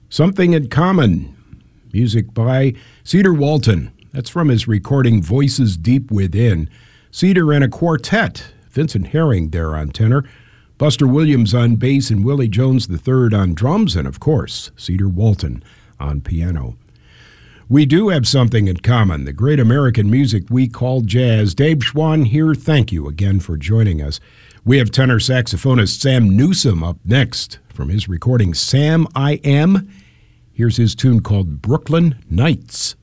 Something in Common, music by Cedar Walton. That's from his recording Voices Deep Within. Cedar and a quartet, Vincent Herring there on tenor, Buster Williams on bass, and Willie Jones III on drums, and of course, Cedar Walton on piano. We do have something in common, the great American music we call jazz. Dave Schwann here. Thank you again for joining us. We have tenor saxophonist Sam Newsom up next from his recording Sam I Am. Here's his tune called Brooklyn Nights.